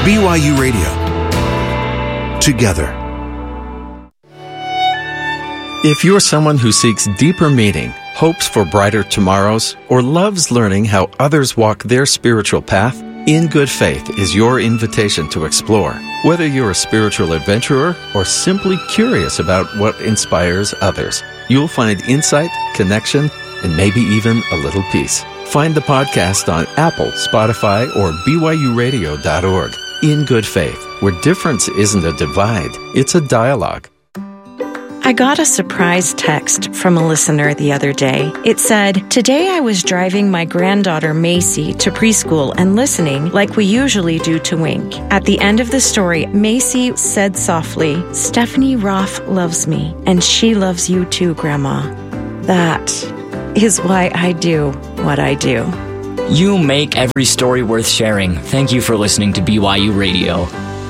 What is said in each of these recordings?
BYU Radio. Together. If you're someone who seeks deeper meaning, hopes for brighter tomorrows, or loves learning how others walk their spiritual path, In Good Faith is your invitation to explore. Whether you're a spiritual adventurer or simply curious about what inspires others, you'll find insight, connection, and maybe even a little peace. Find the podcast on Apple, Spotify, or BYURadio.org. In Good Faith, where difference isn't a divide, it's a dialogue. I got a surprise text from a listener the other day. It said, "Today I was driving my granddaughter Macy to preschool and listening like we usually do to Wink. At the end of the story, Macy said softly, 'Stephanie Roth loves me, and she loves you too, Grandma.' That is why I do what I do." You make every story worth sharing. Thank you for listening to BYU Radio.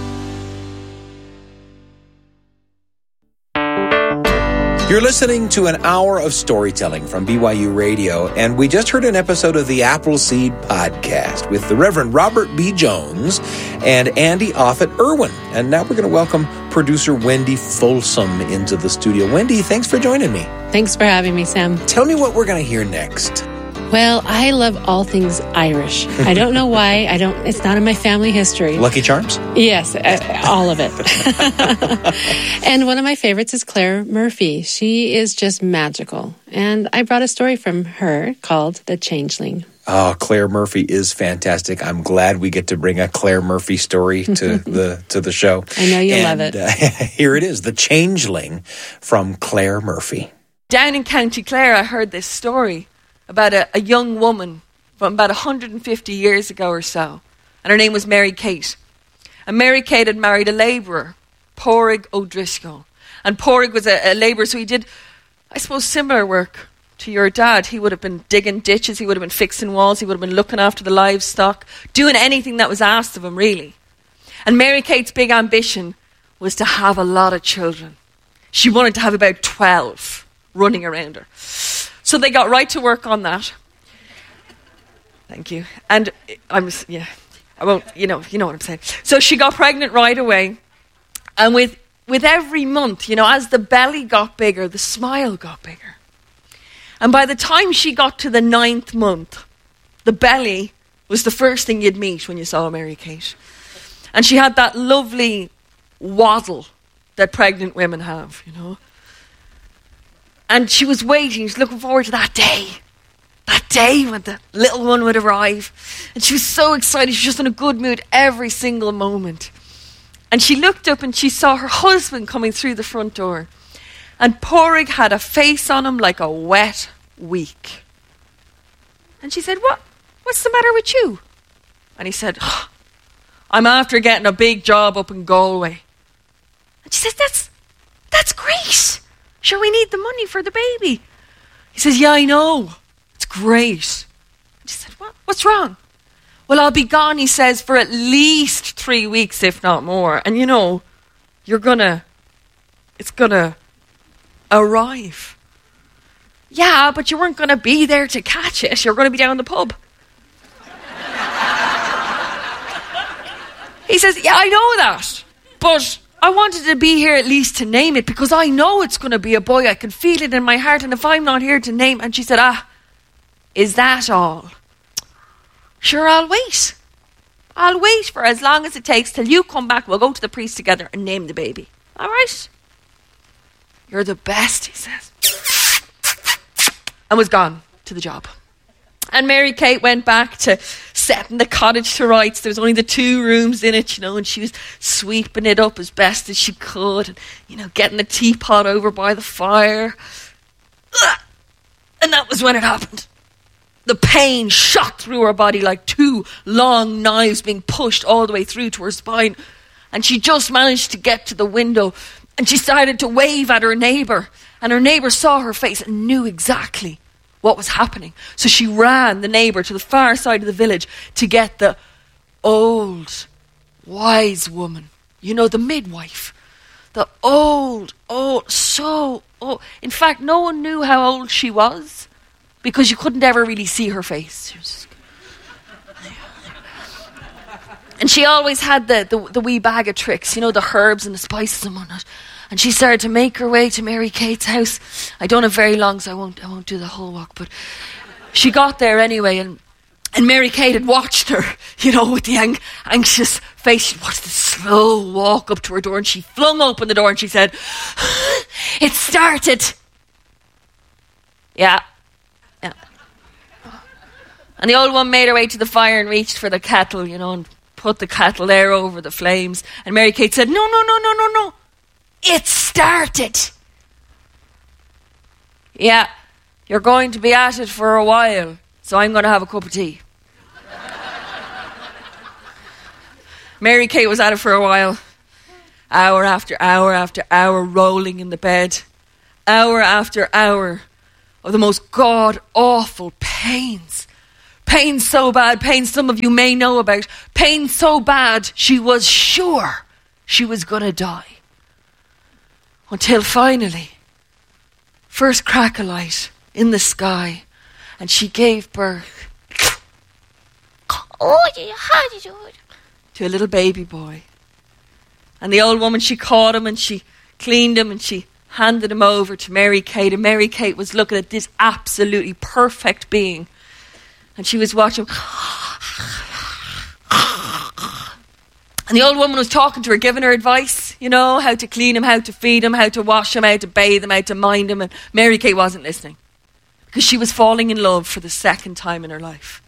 You're listening to an hour of storytelling from BYU Radio, and we just heard an episode of the Appleseed Podcast with the Reverend Robert B. Jones and Andy Offit-Irwin. And now we're going to welcome producer Wendy Folsom into the studio. Wendy, thanks for joining me. Thanks for having me, Sam. Tell me what we're going to hear next. Well, I love all things Irish. I don't know why. It's not in my family history. Lucky Charms? Yes, all of it. And one of my favorites is Claire Murphy. She is just magical. And I brought a story from her called The Changeling. Oh, Claire Murphy is fantastic. I'm glad we get to bring a Claire Murphy story to the show. I know you love it. Here it is, The Changeling from Claire Murphy. Down in County Clare, I heard this story about a young woman from about 150 years ago or so. And her name was Mary Kate. And Mary Kate had married a labourer, Pádraig O'Driscoll. And Pádraig was a labourer, so he did, I suppose, similar work to your dad. He would have been digging ditches, he would have been fixing walls, he would have been looking after the livestock, doing anything that was asked of him, really. And Mary Kate's big ambition was to have a lot of children. She wanted to have about 12 running around her. So they got right to work on that. Thank you. And I won't, you know what I'm saying. So she got pregnant right away. And with every month, as the belly got bigger, the smile got bigger. And by the time she got to the 9th month, the belly was the first thing you'd meet when you saw Mary Kate. And she had that lovely waddle that pregnant women have, And she was waiting, she was looking forward to that day when the little one would arrive. And she was so excited, she was just in a good mood every single moment. And she looked up and she saw her husband coming through the front door. And Pádraig had a face on him like a wet week. And she said, What's the matter with you? And he said, I'm after getting a big job up in Galway. And she said, That's great. Sure, we need the money for the baby. He says, yeah, I know. It's great. And she said, what's wrong? Well, I'll be gone, he says, for at least 3 weeks, if not more. And it's gonna arrive. Yeah, but you weren't gonna be there to catch it. You're gonna be down the pub. He says, yeah, I know that. But I wanted to be here at least to name it because I know it's going to be a boy. I can feel it in my heart. And if I'm not here to name... And she said, is that all? Sure, I'll wait. I'll wait for as long as it takes till you come back. We'll go to the priest together and name the baby. All right? You're the best, he says. And was gone to the job. And Mary Kate went back to setting the cottage to rights. There was only the 2 rooms in it, and she was sweeping it up as best as she could, and, getting the teapot over by the fire. And that was when it happened. The pain shot through her body like 2 long knives being pushed all the way through to her spine. And she just managed to get to the window, and she started to wave at her neighbour. And her neighbour saw her face and knew exactly what was happening. So she ran the neighbour to the far side of the village to get the old, wise woman. The midwife. The old, so old. In fact, no one knew how old she was because you couldn't ever really see her face. And And she always had the wee bag of tricks, you know, the herbs and the spices and whatnot. And she started to make her way to Mary Kate's house. I don't have very long, so I won't do the whole walk. But she got there anyway, and Mary Kate had watched her, you know, with the anxious face. She watched the slow walk up to her door, and she flung open the door and she said, "It started." Yeah. And the old one made her way to the fire and reached for the kettle, you know, and put the kettle there over the flames. And Mary Kate said, No. It started. Yeah, you're going to be at it for a while, so I'm going to have a cup of tea. Mary Kate was at it for a while. Hour after hour after hour, rolling in the bed. Hour after hour of the most god-awful pains. Pain so bad, pain some of you may know about. Pain so bad, she was sure she was going to die. Until finally, first crack of light in the sky, and she gave birth to a little baby boy. And the old woman, she caught him and she cleaned him and she handed him over to Mary Kate. And Mary Kate was looking at this absolutely perfect being. And she was watching. And the old woman was talking to her, giving her advice, you know, how to clean him, how to feed him, how to wash him, how to bathe him, how to mind him. And Mary Kate wasn't listening because she was falling in love for the second time in her life.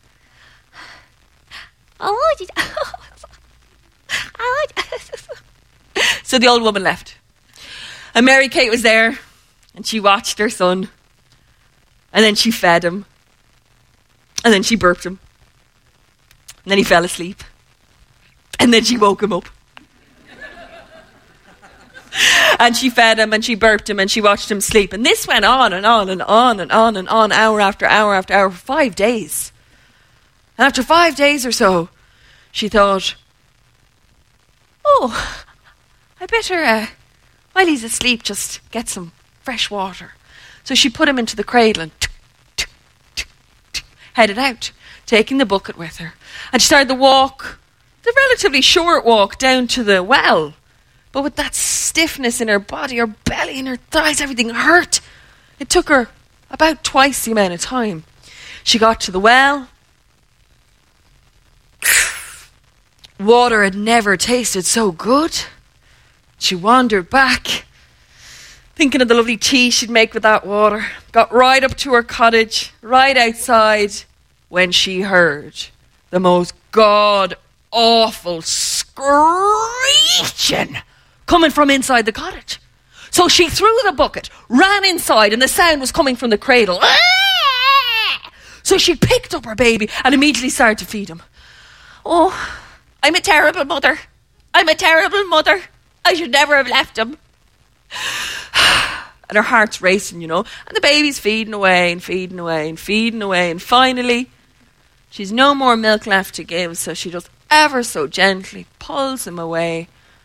So the old woman left. And Mary Kate was there and she watched her son. And then she fed him. And then she burped him. And then he fell asleep. And then she woke him up. And she fed him and she burped him and she watched him sleep. And this went on and on and on and on and on, hour after hour after hour, for 5 days. And after 5 days or so, she thought, I better, while he's asleep, just get some fresh water. So she put him into the cradle and headed out, taking the bucket with her. And she started the walk, the relatively short walk down to the well. But with that stiffness in her body, her belly and her thighs, everything hurt. It took her about twice the amount of time. She got to the well. Water had never tasted so good. She wandered back, thinking of the lovely tea she'd make with that water. Got right up to her cottage, right outside, when she heard the most god-awful screeching coming from inside the cottage. So she threw the bucket, ran inside, and the sound was coming from the cradle. So she picked up her baby and immediately started to feed him. Oh, I'm a terrible mother. I'm a terrible mother. I should never have left him. And her heart's racing, you know. And the baby's feeding away and feeding away and feeding away. And finally, she's no more milk left to give, so she just ever so gently pulls him away.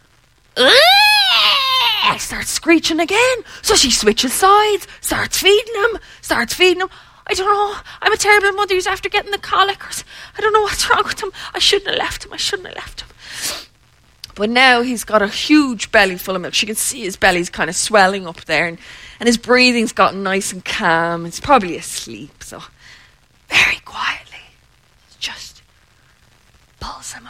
Starts screeching again. So she switches sides, starts feeding him. I don't know. I'm a terrible mother. He's after getting the colic. I don't know what's wrong with him. I shouldn't have left him. But now he's got a huge belly full of milk. She can see his belly's kind of swelling up there. And his breathing's gotten nice and calm. He's probably asleep. So very quietly, just pulls him away.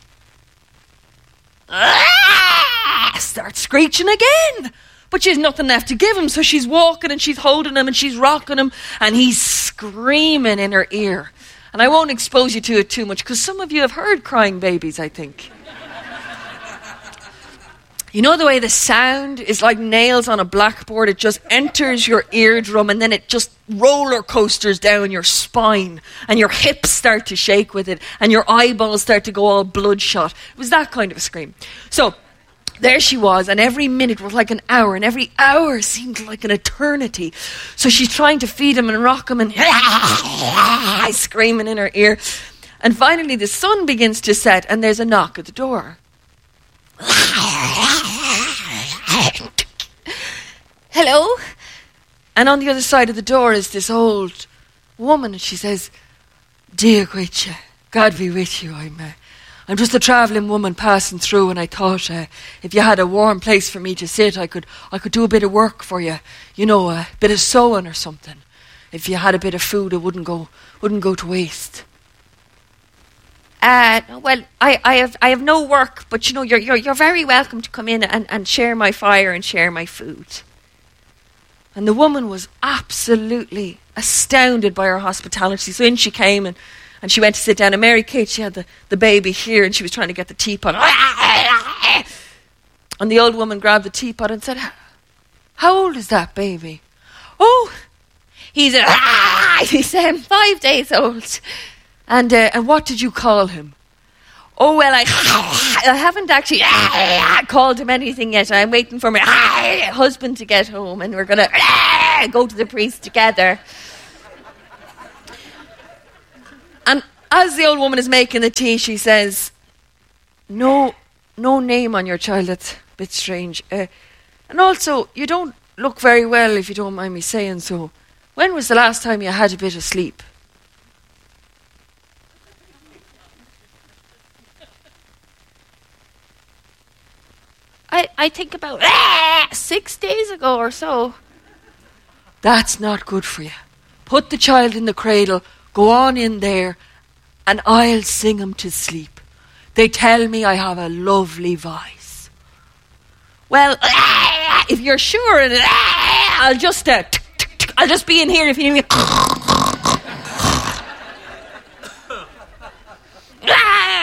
Starts screeching again. But she has nothing left to give him, so she's walking and she's holding him and she's rocking him, and he's screaming in her ear. And I won't expose you to it too much, because some of you have heard crying babies, I think. You know the way the sound is like nails on a blackboard? It just enters your eardrum and then it just roller coasters down your spine, and your hips start to shake with it, and your eyeballs start to go all bloodshot. It was that kind of a scream. So there she was, and every minute was like an hour, and every hour seemed like an eternity. So she's trying to feed him and rock him and screaming in her ear. And finally the sun begins to set, and there's a knock at the door. Hello? And on the other side of the door is this old woman, and she says, "Dear creature, God be with you. I'm I'm just a travelling woman passing through, and I thought if you had a warm place for me to sit, I could do a bit of work for you. You know, a bit of sewing or something. If you had a bit of food, it wouldn't go to waste. Well, I have no work, but you know, you're very welcome to come in and share my fire and share my food. And the woman was absolutely astounded by her hospitality. So in she came and she went to sit down. And Mary Kate, she had the baby here, and she was trying to get the teapot. And the old woman grabbed the teapot and said, "How old is that baby?" "Oh, he's 5 days old." And what did you call him? "Oh, well, I haven't actually called him anything yet. I'm waiting for my husband to get home, and we're going to go to the priest together." And as the old woman is making the tea, she says, no name on your child. That's a bit strange. And also, you don't look very well, if you don't mind me saying so. When was the last time you had a bit of sleep?" I think about 6 days ago or so. "That's not good for you. Put the child in the cradle, go on in there, and I'll sing him to sleep. They tell me I have a lovely voice." "Well, if you're sure, I'll just be in here if you need me."